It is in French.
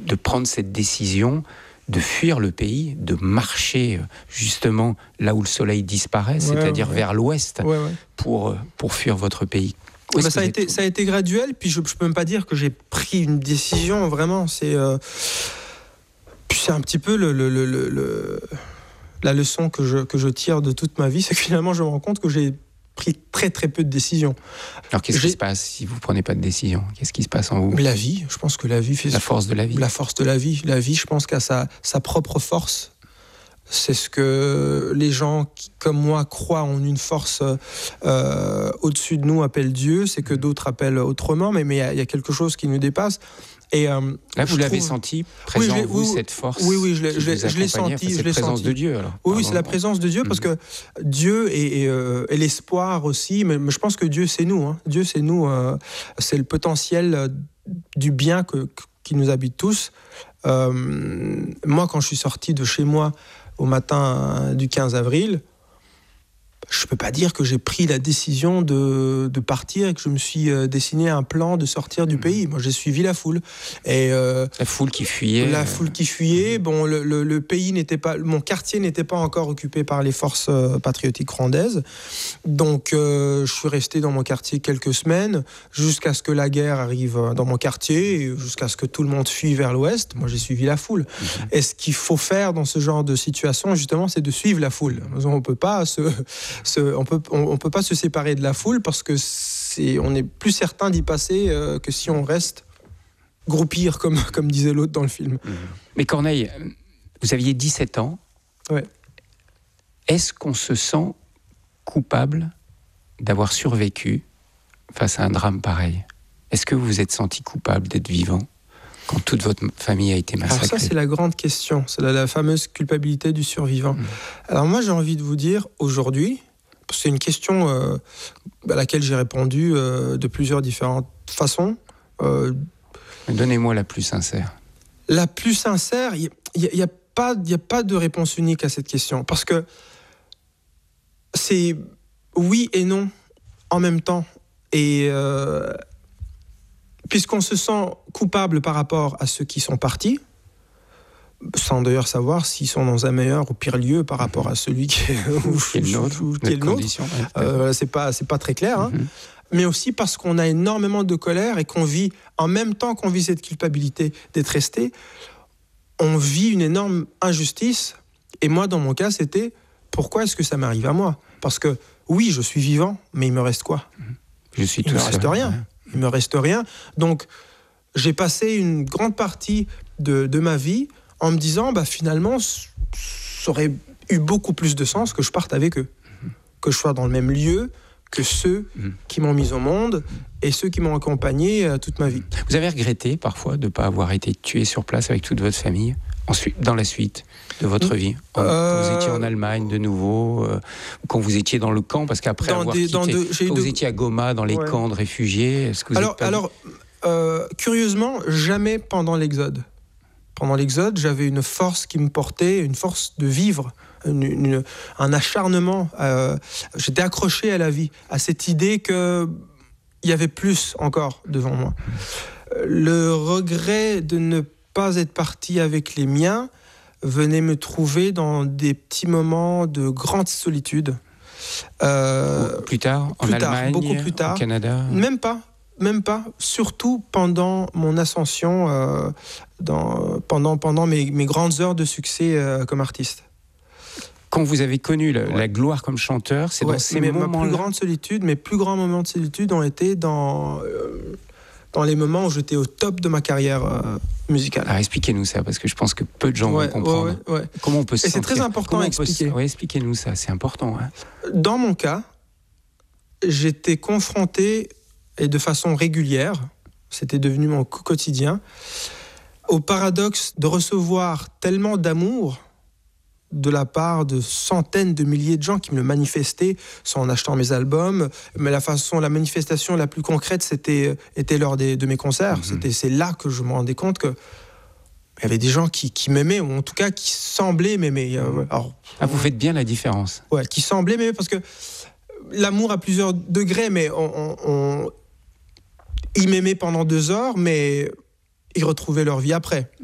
de prendre cette décision de fuir le pays, de marcher justement là où le soleil disparaît, c'est-à-dire vers l'ouest, pour fuir votre pays? Ça a été graduel, puis je peux même pas dire que j'ai pris une décision, vraiment. C'est un petit peu la leçon que je tire de toute ma vie, c'est que finalement je me rends compte que j'ai pris très très peu de décisions. Alors qu'est-ce qui se passe si vous ne prenez pas de décision? Qu'est-ce qui se passe en vous? La vie, je pense que la vie fait... La force de la vie. La force de la vie. La vie, je pense qu'à sa propre force. C'est ce que les gens qui, comme moi, croient en une force au-dessus de nous, appellent Dieu. C'est que d'autres appellent autrement, mais il y a quelque chose qui nous dépasse. Et, là, vous l'avez senti présent en vous, cette force? Oui, je l'ai senti. C'est la présence de Dieu, alors? Oui, c'est la présence de Dieu, parce que Dieu et l'espoir aussi, mais je pense que Dieu, c'est nous. Hein. Dieu, c'est nous. C'est le potentiel du bien qui nous habite tous. Moi, quand je suis sorti de chez moi au matin du 15 avril, je ne peux pas dire que j'ai pris la décision de partir et que je me suis dessiné un plan de sortir du pays. Moi, j'ai suivi la foule. Et, la foule qui fuyait. La foule qui fuyait. Bon, le pays n'était pas... Mon quartier n'était pas encore occupé par les forces patriotiques rwandaises. Donc, je suis resté dans mon quartier quelques semaines, jusqu'à ce que la guerre arrive dans mon quartier, et jusqu'à ce que tout le monde fuit vers l'ouest. Moi, j'ai suivi la foule. Et ce qu'il faut faire dans ce genre de situation, justement, c'est de suivre la foule. On ne peut pas on peut pas se séparer de la foule, parce que on est plus certain d'y passer que si on reste groupir, comme disait l'autre dans le film. Mais Corneille, vous aviez 17 ans. Ouais. Est-ce qu'on se sent coupable d'avoir survécu face à un drame pareil? Est-ce que vous vous êtes senti coupable d'être vivant quand toute votre famille a été massacrée? Alors ça, c'est la grande question. C'est la fameuse culpabilité du survivant. Alors moi, j'ai envie de vous dire, aujourd'hui, c'est une question à laquelle j'ai répondu de plusieurs différentes façons. Donnez-moi la plus sincère. La plus sincère, il n'y a pas de réponse unique à cette question. Parce que c'est oui et non en même temps. Et puisqu'on se sent coupable par rapport à ceux qui sont partis, sans d'ailleurs savoir s'ils sont dans un meilleur ou pire lieu par rapport à celui qui est le nôtre. C'est pas très clair. Hein. Mais aussi parce qu'on a énormément de colère et qu'on vit, en même temps qu'on vit cette culpabilité d'être resté, on vit une énorme injustice. Et moi, dans mon cas, c'était pourquoi est-ce que ça m'arrive à moi? Parce que oui, je suis vivant, mais il me reste quoi? Il me reste rien. Ouais. Il me reste rien. Donc, j'ai passé une grande partie de ma vie en me disant, finalement, ça aurait eu beaucoup plus de sens que je parte avec eux, que je sois dans le même lieu que ceux qui m'ont mis au monde et ceux qui m'ont accompagné toute ma vie. Vous avez regretté parfois de ne pas avoir été tué sur place avec toute votre famille dans la suite de votre vie, quand vous étiez en Allemagne de nouveau, quand vous étiez dans le camp, parce qu'après avoir quitté, vous étiez à Goma dans les camps de réfugiés, est-ce que vous curieusement, jamais pendant l'Exode. Pendant l'Exode, j'avais une force qui me portait, une force de vivre, un acharnement. J'étais accroché à la vie, à cette idée qu'il y avait plus encore devant moi. Le regret de ne pas être parti avec les miens venait me trouver dans des petits moments de grande solitude. Plus tard, en Allemagne, beaucoup plus tard, au Canada? Même pas, surtout pendant mon ascension, pendant mes grandes heures de succès comme artiste. Quand vous avez connu la gloire comme chanteur, c'est dans ces moments-là? Mes plus grands moments de solitude ont été dans les moments où j'étais au top de ma carrière musicale. Alors expliquez-nous ça, parce que je pense que peu de gens vont comprendre. Comment on peut se sentir? Et c'est très important à expliquer. Expliquez-nous ça, c'est important. Hein. Dans mon cas, j'étais confronté, et de façon régulière, c'était devenu mon quotidien, au paradoxe de recevoir tellement d'amour de la part de centaines de milliers de gens qui me le manifestaient, soit en achetant mes albums, mais la manifestation la plus concrète, était lors de mes concerts. C'est là que je me rendais compte que il y avait des gens qui m'aimaient, ou en tout cas qui semblaient m'aimer. Alors, vous faites bien la différence. Ouais, qui semblaient m'aimer, parce que l'amour a plusieurs degrés, mais ils m'aimaient pendant 2 heures, mais ils retrouvaient leur vie après.